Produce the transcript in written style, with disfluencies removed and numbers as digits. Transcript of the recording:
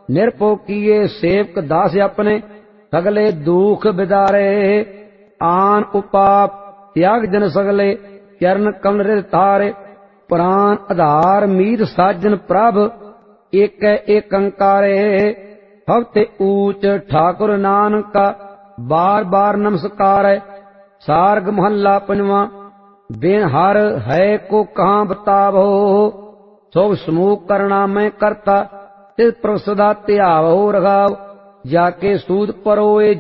ਨਿਰਭਉ ਕੀਏ ਸੇਵਕ ਦਾਸ ਆਪਣੇ, ਸਗਲੇ ਦੁਖ ਬਿਦਾਰੇ। ਆਨ ਉਪਾਪ ਤਿਆਗ ਜਨ ਸਗਲੇ, ਚਰਨ ਕਮਲ ਰਿਦ ਤਾਰੇ। ਪ੍ਰਾਨ ਆਧਾਰ ਮੀਤ ਸਾਜਨ ਪ੍ਰਭ, ਏਕੈ ਏਕੰਕਾਰੇ। ਭਗਤ ਊਚ ਠਾकुर ਨਾਨਕਾ, ਬਾਰ ਬਾਰ ਨਮਸਕਾਰੈ। ਸਾਰਗ ਮਹੱਲਾ ਪੰਜਵਾਂ। ਬਿਨ ਹਰ ਹੈ ਕੋ ਕਹਾਂ ਬਤਾਵੋ, ਸੋ ਸਮੂਹ ਕਰਣਾ ਮੈਂ ਕਰਤਾ। ਤਿਸ ਪ੍ਰਭ ਸਦਾ ਧਿਆਵੋ ਰਖਾਵ, ਜਾ ਕੇ ਸੂਦ ਪਰੋਏ